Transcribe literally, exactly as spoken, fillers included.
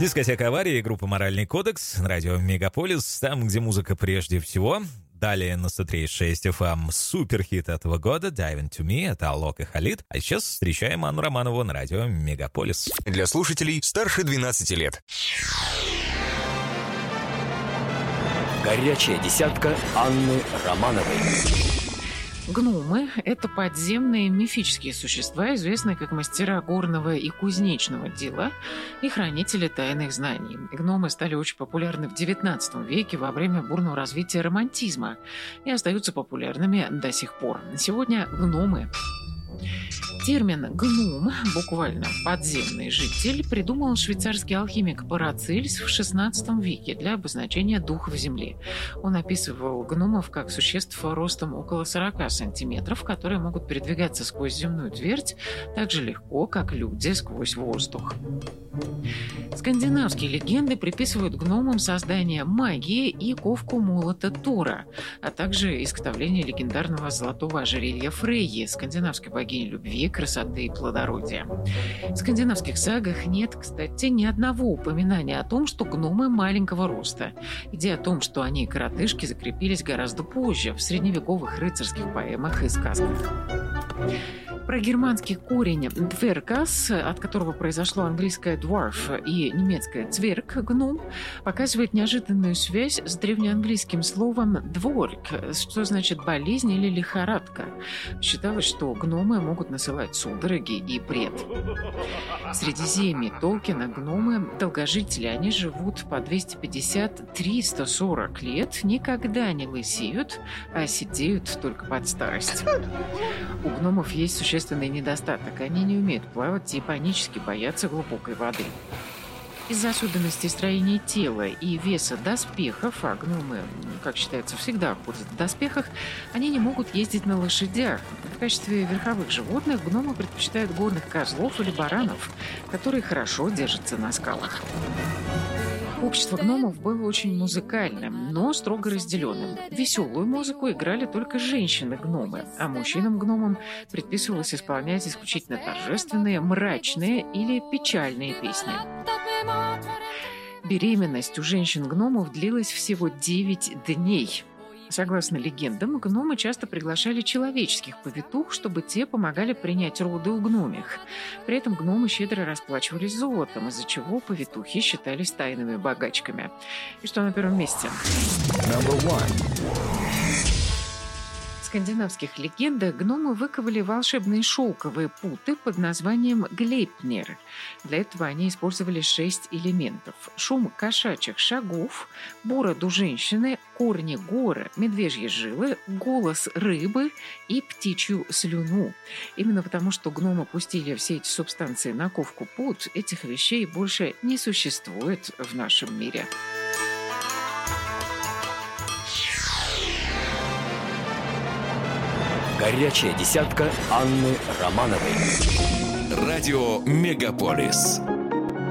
Дискотека аварии, группа «Моральный кодекс», радио «Мегаполис», там, где музыка прежде всего. Далее на сто три и шесть эф эм суперхит этого года «Dive Into Me», это Алок и Халид. А сейчас встречаем Анну Романову на радио «Мегаполис». Для слушателей старше двенадцати лет. Горячая десятка Анны Романовой. Гномы – это подземные мифические существа, известные как мастера горного и кузнечного дела и хранители тайных знаний. Гномы стали очень популярны в девятнадцатом веке во время бурного развития романтизма и остаются популярными до сих пор. Сегодня гномы. Термин «гном», буквально «подземный житель», придумал швейцарский алхимик Парацельс в шестнадцатом веке для обозначения духов Земли. Он описывал гномов как существ ростом около сорока сантиметров, которые могут передвигаться сквозь земную твердь так же легко, как люди сквозь воздух. Скандинавские легенды приписывают гномам создание магии и ковку молота Тора, а также изготовление легендарного золотого ожерелья Фрейи, скандинавской богини любви, красоты и плодородия. В скандинавских сагах нет, кстати, ни одного упоминания о том, что гномы маленького роста. Идея о том, что они коротышки, закрепились гораздо позже, в средневековых рыцарских поэмах и сказках. Про германский корень «дверкас», от которого произошло английское «dwarf» и немецкое «цверк» – «гном», показывает неожиданную связь с древнеанглийским словом «дворк», что значит «болезнь» или «лихорадка». Считалось, что гномы могут насылать судороги и бред. В Средиземье Толкина гномы – долгожители. Они живут по двести пятьдесят - триста сорок лет, никогда не лысеют, а сидеют только под старость. У гномов есть существенный недостаток. Они не умеют плавать и панически боятся глубокой воды. Из-за особенностей строения тела и веса доспехов, а гномы, как считается, всегда ходят в доспехах, они не могут ездить на лошадях. В качестве верховых животных гномы предпочитают горных козлов или баранов, которые хорошо держатся на скалах. Общество гномов было очень музыкальным, но строго разделенным. Веселую музыку играли только женщины-гномы, а мужчинам-гномам предписывалось исполнять исключительно торжественные, мрачные или печальные песни. Беременность у женщин-гномов длилась всего девять дней. Согласно легендам, гномы часто приглашали человеческих повитух, чтобы те помогали принять роды у гномих. При этом гномы щедро расплачивались золотом, из-за чего повитухи считались тайными богачками. И что на первом месте? В скандинавских легендах гномы выковали волшебные шелковые путы под названием глейпнер. Для этого они использовали шесть элементов: шум кошачьих шагов, бороду женщины, корни гора, медвежьи жилы, голос рыбы и птичью слюну. Именно потому, что гномы пустили все эти субстанции на ковку пут, этих вещей больше не существует в нашем мире. Горячая десятка Анны Романовой. Радио «Мегаполис».